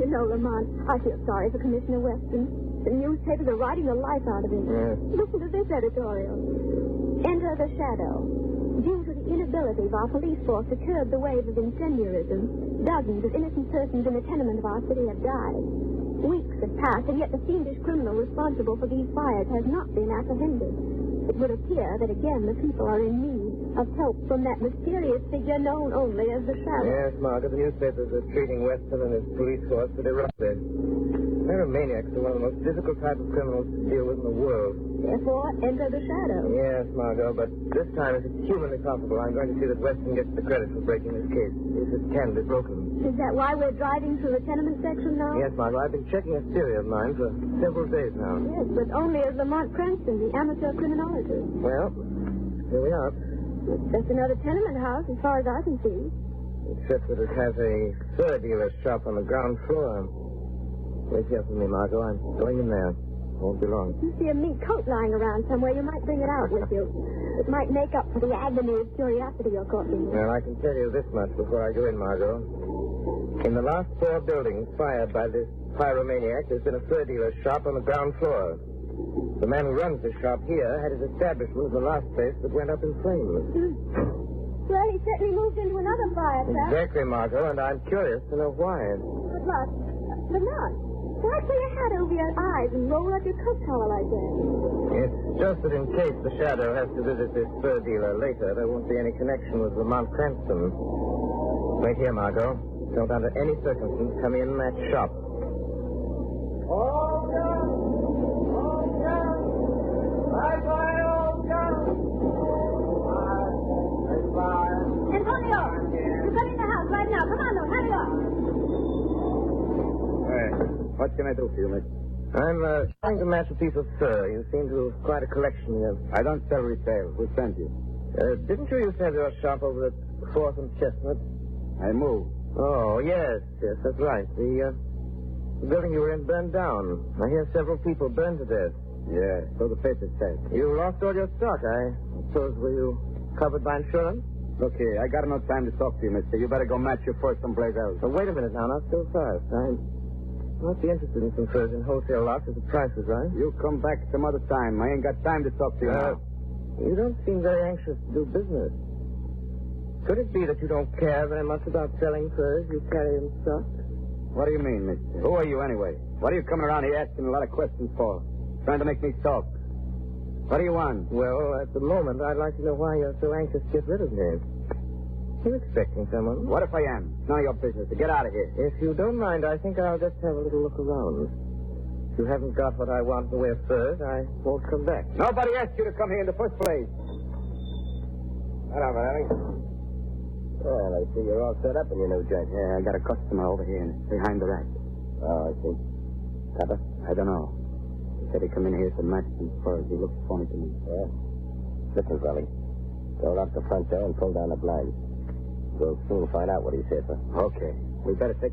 know, Lamont, I feel sorry for Commissioner Weston. The newspapers are writing the life out of him. Yes. Listen to this editorial. Enter the shadow. Due to the inability of our police force to curb the wave of incendiarism, dozens of innocent persons in the tenement of our city have died. Weeks have passed, and yet the fiendish criminal responsible for these fires has not been apprehended. It would appear that again the people are in need of help from that mysterious figure known only as the Shadow. Yes, Margaret, the newspapers are treating Weston and his police force to erupted. Pyromaniacs are one of the most difficult types of criminals to deal with in the world. Therefore, enter the Shadow. Yes, Margot, but this time, if it's humanly possible, I'm going to see that Weston gets the credit for breaking this case, if it can be broken. Is that why we're driving through the tenement section now? Yes, Margot, I've been checking a theory of mine for several days now. Yes, but only as Lamont Cranston, the amateur criminologist. Well, here we are. It's just another tenement house, as far as I can see. Except that it has a fur dealer's shop on the ground floor. Wait here for me, Margot. I'm going in there. Won't be long. If you see a mink coat lying around somewhere, you might bring it out with you. It might make up for the agony of curiosity you're causing. Well, I can tell you this much before I go in, Margot. In the last 4 buildings fired by this pyromaniac, there's been a fur dealer's shop on the ground floor. The man who runs the shop here had his establishment in the last place that went up in flames. Well, he certainly moved into another fire, sir. Exactly, Margot, and I'm curious to know why. But what? Why put your hat over your eyes and roll up your coat collar like that? It's just that in case the Shadow has to visit this fur dealer later, there won't be any connection with Lamont Cranston. Wait here, Margot. Don't under any circumstance come in that shop. All guns! All guns! Bye-bye, all guns! Bye-bye. Antonio! You come in the house right now. Come on, though. Hurry up. Hey, what can I do for you, miss? I'm trying to match a piece of fur. You seem to have quite a collection here. I don't sell retail. Who sent you? Didn't you used to have your shop over at 4th and Chestnut? I moved. Oh, yes, that's right. The building you were in burned down. I hear several people burned to death. Yeah, so the paper said. You lost all your stock, I suppose. Were you covered by insurance? Look here, I got no time to talk to you, mister. You better go match your fur someplace else. Oh, wait a minute now, not so fast. I might be interested in some furs in wholesale lots if the price is right. You come back some other time. I ain't got time to talk to you now. You don't seem very anxious to do business. Could it be that you don't care very much about selling furs you carry in stock? What do you mean, mister? Who are you anyway? What are you coming around here asking a lot of questions for? Trying to make me talk. What do you want? Well, at the moment, I'd like to know why you're so anxious to get rid of me. You expecting someone? What if I am? It's none of your business. So get out of here. If you don't mind, I think I'll just have a little look around. If you haven't got what I want in the way of furs, I won't come back. Nobody asked you to come here in the first place. Hello, Larry. Well, I see you're all set up in your new joint. Yeah, I got a customer over here behind the rack. Oh, I see. Copper? I don't know. He said he'd come in here to match some furs. He looked funny to me. Yeah? Listen, Gully. Go lock the front door and pull down the blinds. We'll soon find out what he said, sir. Okay. We better take